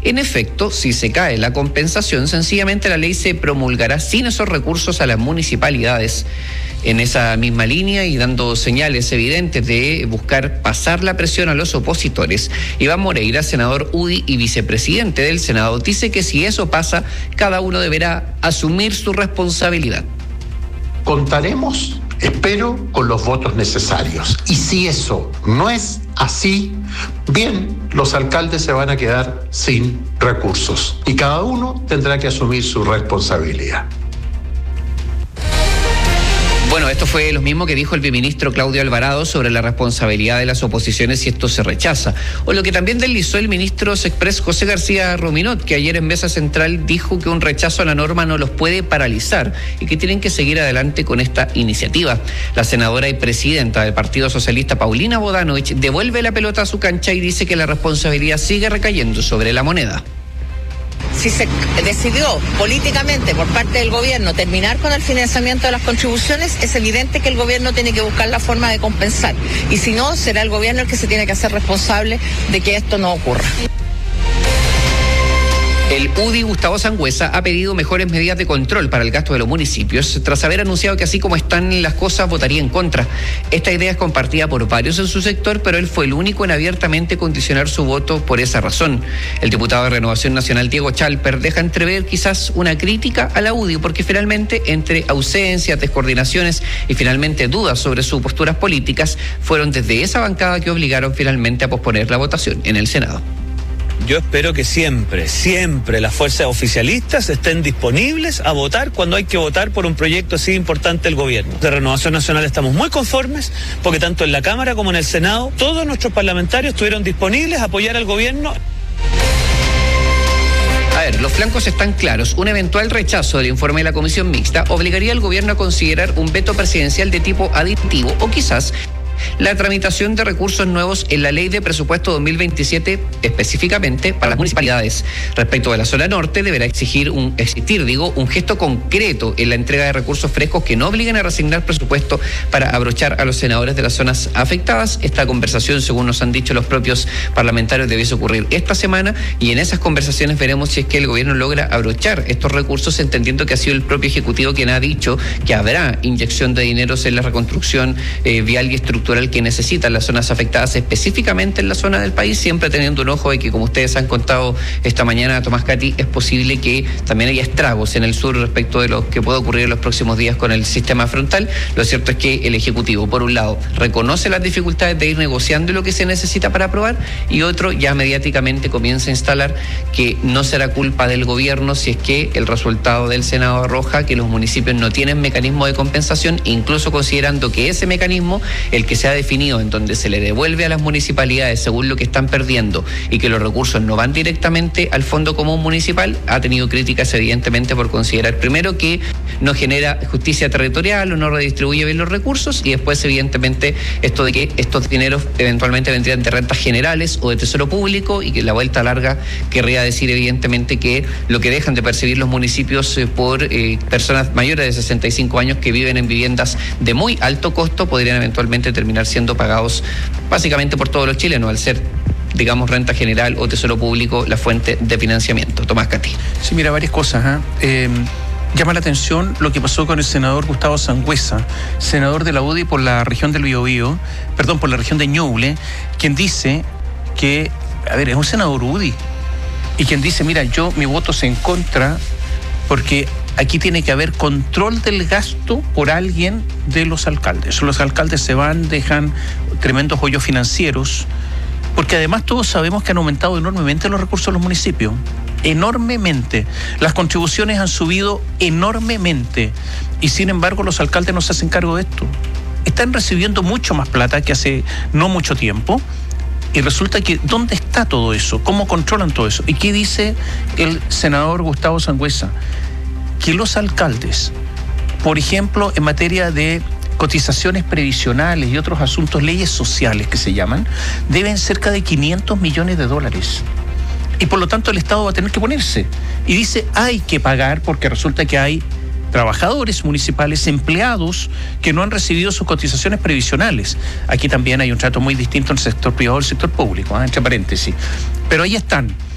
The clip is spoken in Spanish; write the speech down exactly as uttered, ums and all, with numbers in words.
En efecto, si se cae la compensación, sencillamente la ley se promulgará sin esos recursos a las municipalidades. En esa misma línea y dando señales evidentes de buscar pasar la presión a los opositores, Iván Moreira, senador U D I y vicepresidente del Senado, dice que si eso pasa, cada uno deberá asumir su responsabilidad. Contaremos, espero, con los votos necesarios. Y si eso no es así, bien, los alcaldes se van a quedar sin recursos y cada uno tendrá que asumir su responsabilidad. Bueno, esto fue lo mismo que dijo el viceministro Claudio Alvarado sobre la responsabilidad de las oposiciones si esto se rechaza. O lo que también deslizó el ministro Sexpress José García Ruminot, que ayer en Mesa Central dijo que un rechazo a la norma no los puede paralizar y que tienen que seguir adelante con esta iniciativa. La senadora y presidenta del Partido Socialista, Paulina Bodanovich, devuelve la pelota a su cancha y dice que la responsabilidad sigue recayendo sobre la moneda. Si se decidió políticamente por parte del gobierno terminar con el financiamiento de las contribuciones, es evidente que el gobierno tiene que buscar la forma de compensar. Y si no, será el gobierno el que se tiene que hacer responsable de que esto no ocurra. El U D I Gustavo Sangüesa ha pedido mejores medidas de control para el gasto de los municipios, tras haber anunciado que así como están las cosas votaría en contra. Esta idea es compartida por varios en su sector, pero él fue el único en abiertamente condicionar su voto por esa razón. El diputado de Renovación Nacional, Diego Chalper, deja entrever quizás una crítica a la U D I, porque finalmente entre ausencias, descoordinaciones y finalmente dudas sobre sus posturas políticas, fueron desde esa bancada que obligaron finalmente a posponer la votación en el Senado. Yo espero que siempre, siempre las fuerzas oficialistas estén disponibles a votar cuando hay que votar por un proyecto así importante del gobierno. De Renovación Nacional estamos muy conformes porque tanto en la Cámara como en el Senado todos nuestros parlamentarios estuvieron disponibles a apoyar al gobierno. A ver, los flancos están claros. Un eventual rechazo del informe de la comisión mixta obligaría al gobierno a considerar un veto presidencial de tipo aditivo o quizás la tramitación de recursos nuevos en la Ley de Presupuesto dos mil veintisiete, específicamente para las municipalidades. Respecto de la zona norte, deberá exigir un, existir, digo, un gesto concreto en la entrega de recursos frescos que no obliguen a reasignar presupuesto para abrochar a los senadores de las zonas afectadas. Esta conversación, según nos han dicho los propios parlamentarios, debiese ocurrir esta semana y en esas conversaciones veremos si es que el gobierno logra abrochar estos recursos, entendiendo que ha sido el propio Ejecutivo quien ha dicho que habrá inyección de dineros en la reconstrucción eh, vial y estructural que necesitan las zonas afectadas, específicamente en la zona del país, siempre teniendo un ojo de que, como ustedes han contado esta mañana, Tomás Cati, es posible que también haya estragos en el sur respecto de lo que puede ocurrir en los próximos días con el sistema frontal. Lo cierto es que el Ejecutivo, por un lado, reconoce las dificultades de ir negociando lo que se necesita para aprobar y otro, ya mediáticamente comienza a instalar que no será culpa del gobierno si es que el resultado del Senado arroja que los municipios no tienen mecanismo de compensación, incluso considerando que ese mecanismo, el que se ha definido en donde se le devuelve a las municipalidades según lo que están perdiendo y que los recursos no van directamente al Fondo Común Municipal, ha tenido críticas evidentemente por considerar primero que no genera justicia territorial o no redistribuye bien los recursos y después evidentemente esto de que estos dineros eventualmente vendrían de rentas generales o de tesoro público y que la vuelta larga querría decir evidentemente que lo que dejan de percibir los municipios eh, por eh, personas mayores de sesenta y cinco años que viven en viviendas de muy alto costo podrían eventualmente terminar siendo pagados básicamente por todos los chilenos al ser, digamos, renta general o tesoro público la fuente de financiamiento. Tomás Cati. Sí, mira, varias cosas. ¿eh? Eh, llama la atención lo que pasó con el senador Gustavo Sangüesa, senador de la U D I por la región del Biobío, perdón, por la región de Ñuble, quien dice que, a ver, es un senador U D I, y quien dice, mira, yo, mi voto es en contra porque aquí tiene que haber control del gasto por alguien de los alcaldes. Los alcaldes se van, dejan tremendos hoyos financieros, porque además todos sabemos que han aumentado enormemente los recursos de los municipios. Enormemente. Las contribuciones han subido enormemente. Y sin embargo los alcaldes no se hacen cargo de esto. Están recibiendo mucho más plata que hace no mucho tiempo. Y resulta que, ¿dónde está todo eso? ¿Cómo controlan todo eso? ¿Y qué dice el senador Gustavo Sangüesa? Que los alcaldes, por ejemplo, en materia de cotizaciones previsionales y otros asuntos, leyes sociales que se llaman, deben cerca de quinientos millones de dólares. Y por lo tanto el Estado va a tener que ponerse. Y dice, hay que pagar porque resulta que hay trabajadores municipales, empleados que no han recibido sus cotizaciones previsionales. Aquí también hay un trato muy distinto entre el sector privado y el sector público, ¿eh? Entre paréntesis. Pero ahí están.